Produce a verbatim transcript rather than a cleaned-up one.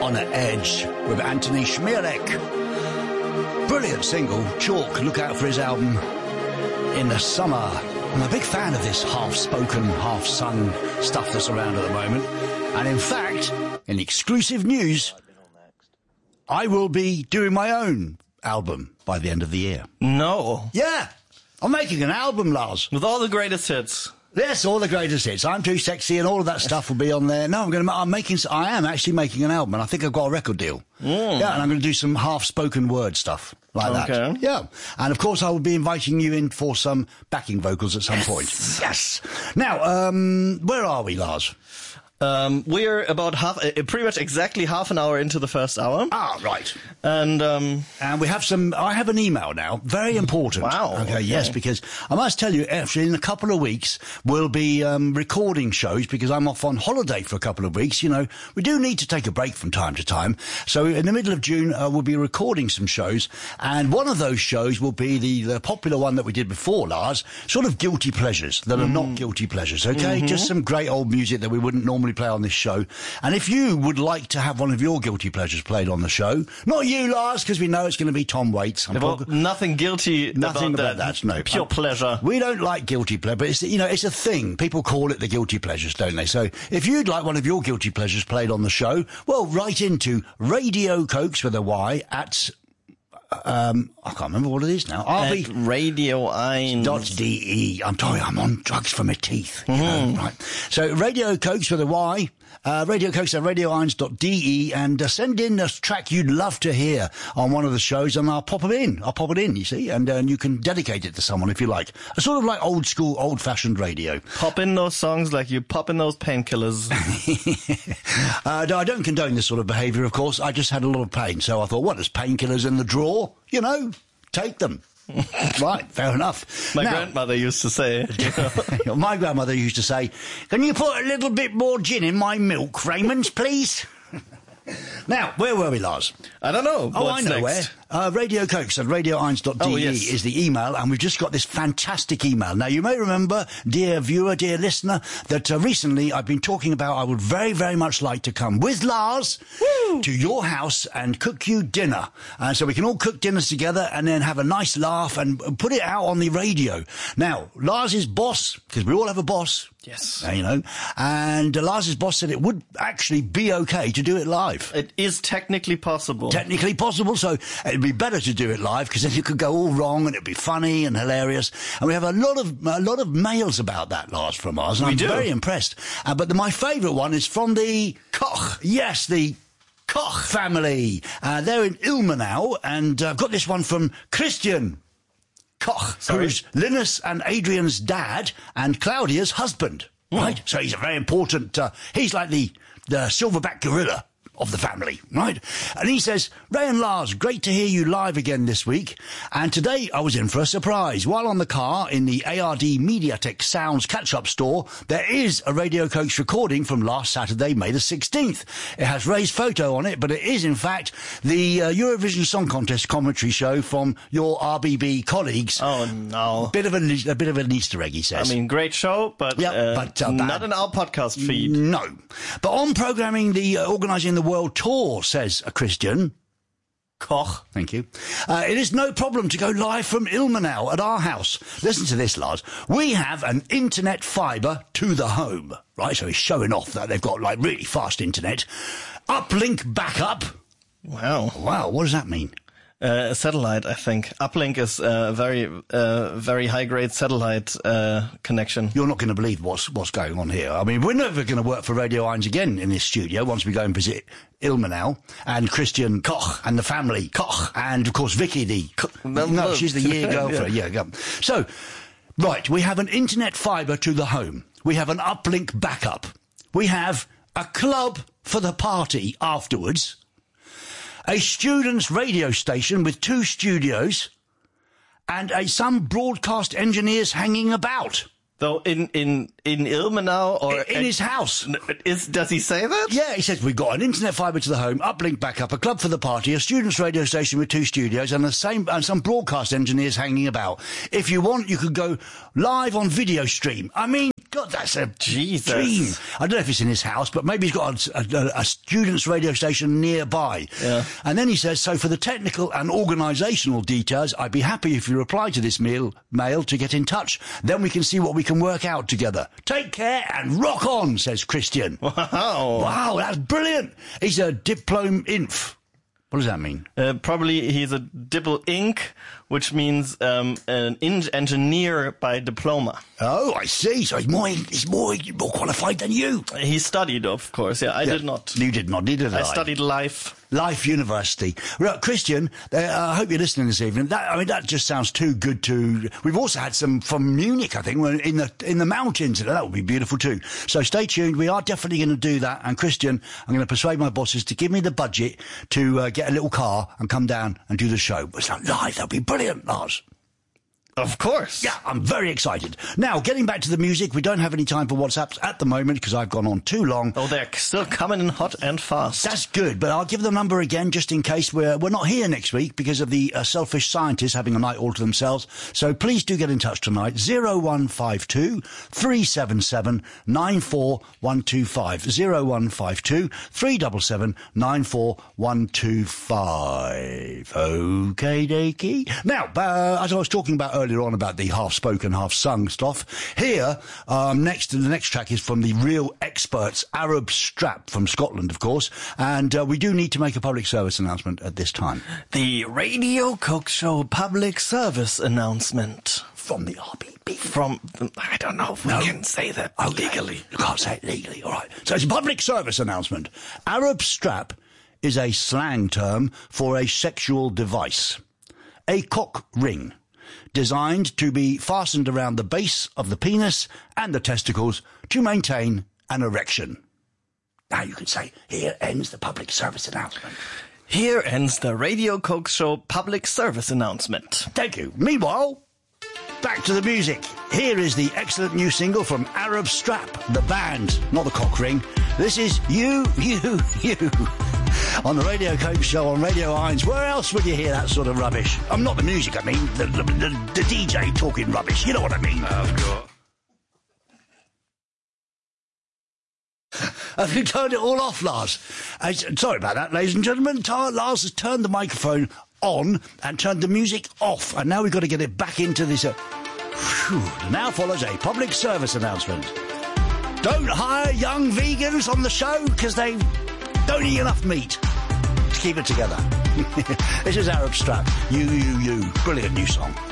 On the Edge with Anthony Schmierek. Brilliant single, Chalk. Look out for his album in the summer. I'm a big fan of this half-spoken, half-sung stuff that's around at the moment. And in fact, in exclusive news, I will be doing my own album by the end of the year. No. Yeah. I'm making an album, Lars. With all the greatest hits. Yes, all the greatest hits. I'm Too Sexy and all of that stuff will be on there. No, I'm going to, I'm making, I am actually making an album and I think I've got a record deal. Mm. Yeah, and I'm going to do some half-spoken word stuff like okay. that. Yeah. And of course I will be inviting you in for some backing vocals at some yes. point. Yes. Now, um, where are we, Lars? Um, we're about half, uh, pretty much exactly half an hour into the first hour. Ah, right. And, um... And we have some, I have an email now, very important. Wow. Okay, okay. yes, because I must tell you, actually, in a couple of weeks, we'll be, um, recording shows because I'm off on holiday for a couple of weeks. You know, we do need to take a break from time to time. So in the middle of June, uh, we'll be recording some shows. And one of those shows will be the, the popular one that we did before, Lars, sort of guilty pleasures that are mm. not guilty pleasures, okay? Mm-hmm. Just some great old music that we wouldn't normally play on this show. And if you would like to have one of your guilty pleasures played on the show, not you, Lars, because we know it's going to be Tom Waits. I'm well, nothing guilty nothing about, about that. that. No, pure pleasure. We don't like guilty pleasure, but it's, you know, it's a thing. People call it the guilty pleasures, don't they? So if you'd like one of your guilty pleasures played on the show, well, write into Radio Cokes with a Y at Um, I can't remember what it is now. R B Radio Eins dot D E. I'm sorry, I'm on drugs for my teeth. You mm-hmm. know, right. So Radio Cokes with a Y, uh, Radio Cokes at Radio Eins dot D E, and uh, send in a track you'd love to hear on one of the shows, and I'll pop it in. I'll pop it in, you see, and, uh, and you can dedicate it to someone if you like. A sort of like old school, old fashioned radio. Pop in those songs like you pop in those painkillers. uh, no, I don't condone this sort of behaviour, of course. I just had a lot of pain, so I thought, what, there's painkillers in the drawer? You know, take them. Right, fair enough. My now, grandmother used to say. You know. My grandmother used to say, can you put a little bit more gin in my milk, Raymond, please? Now, where were we, Lars? I don't know. Oh, What's I know next? where. Uh, Radio Cokes at Radio Eins dot D E oh, yes. is the email, and we've just got this fantastic email. Now, you may remember, dear viewer, dear listener, that uh, recently I've been talking about I would very, very much like to come with Lars Woo! to your house and cook you dinner. Uh, so we can all cook dinners together and then have a nice laugh and put it out on the radio. Now, Lars's boss, because we all have a boss. Yes. Uh, you know, and uh, Lars's boss said it would actually be okay to do it live. It is technically possible. Technically possible, so it'd be better to do it live because then it could go all wrong and it'd be funny and hilarious. And we have a lot of a lot of mails about that, Lars, from Mars, and we I'm do. very impressed. Uh, but the, my favourite one is from the Koch. Yes, the Koch family. Uh, they're in Ilmenau, and I've uh, got this one from Christian Koch, Sorry. who's Linus and Adrian's dad and Claudia's husband. Mm. Right? So he's a very important, uh, he's like the, the silverback gorilla of the family, right? And he says, Ray and Lars, great to hear you live again this week. And today I was in for a surprise. While on the car in the A R D MediaTek Sounds catch-up store, there is a Radio Cokes recording from last Saturday, May the sixteenth. It has Ray's photo on it, but it is in fact the uh, Eurovision Song Contest commentary show from your R B B colleagues. Oh no. Bit of a, a bit of an Easter egg, he says. I mean, great show, but, yep, uh, but uh, not in our podcast feed. No. But on programming the, uh, organising the World Tour, says a Christian Koch. Thank you. Uh, it is no problem to go live from Ilmenau at our house. Listen to this, Lars. We have an internet fibre to the home. Right, so he's showing off that they've got, like, really fast internet. Uplink backup. Wow. Wow, what does that mean? Uh, a satellite, I think. Uplink is a very, uh, very high-grade satellite uh, connection. You're not going to believe what's what's going on here. I mean, we're never going to work for Radio Eins again in this studio once we go and visit Ilmenau and Christian Koch and the family Koch and, of course, Vicky the... Koch. No, she's the year girlfriend. yeah. yeah, yeah. So, right, we have an internet fibre to the home. We have an uplink backup. We have a club for the party afterwards. A student's radio station with two studios, and a, some broadcast engineers hanging about. Though in in in Ilmenau or in, in a, his house, is does he say that? Yeah, he says we've got an internet fibre to the home, uplink backup, a club for the party, a student's radio station with two studios, and the same and some broadcast engineers hanging about. If you want, you could go live on video stream. I mean, God, that's a Jesus. dream. I don't know if it's in his house, but maybe he's got a, a, a student's radio station nearby. Yeah. And then he says, so for the technical and organisational details, I'd be happy if you reply to this mail, mail to get in touch. Then we can see what we can work out together. Take care and rock on, says Christian. Wow. Wow, that's brilliant. He's a diplom inf. What does that mean? Uh, probably he's a Dipl Inc, which means um, an in- engineer by diploma. Oh, I see. So he's more he's more more qualified than you. He studied, of course. Yeah, I Yeah, did not. You did not. Neither did I. I studied life. Life University. Right, Christian, uh, I hope you're listening this evening. That, I mean, that just sounds too good to... We've also had some from Munich, I think, we're in the in the mountains. That would be beautiful too. So stay tuned. We are definitely going to do that. And Christian, I'm going to persuade my bosses to give me the budget to uh, get a little car and come down and do the show. It's like live. That'll be brilliant, Lars. Of course. Yeah, I'm very excited. Now, getting back to the music, we don't have any time for WhatsApps at the moment because I've gone on too long. Oh, they're still coming in hot and fast. That's good, but I'll give the number again just in case we're we're not here next week because of the uh, selfish scientists having a night all to themselves. So please do get in touch tonight. zero one five two, three seven seven, nine four one two five. zero one five two, three seven seven, nine four one two five. Okay, dokey. Now, uh, as I was talking about earlier on about the half-spoken, half-sung stuff, here, um, next to the next track is from the Real Experts, Arab Strap from Scotland, of course, and uh, we do need to make a public service announcement at this time. The Radio Coke Show public service announcement. From the R B B. From, I don't know if we No. can say that Okay. legally. You can't say it legally, all right. So it's a public service announcement. Arab Strap is a slang term for a sexual device. A cock ring, designed to be fastened around the base of the penis and the testicles to maintain an erection. Now you can say, here ends the public service announcement. Here ends the Radio Coke Show public service announcement. Thank you. Meanwhile, back to the music. Here is the excellent new single from Arab Strap, the band, not the cock ring. This is You, You, You. On the Radio Coke Show on Radio Irons. Where else would you hear that sort of rubbish? I'm not the music, I mean, the, the, the, the D J talking rubbish. You know what I mean? I've got... Have you turned it all off, Lars? Uh, sorry about that, ladies and gentlemen. Lars has turned the microphone on and turned the music off. And now we've got to get it back into this... Uh, whew. Now follows a public service announcement. Don't hire young vegans on the show because they don't eat enough meat. Let's keep it together. This is Arab Strap. You, you, you. Brilliant new song.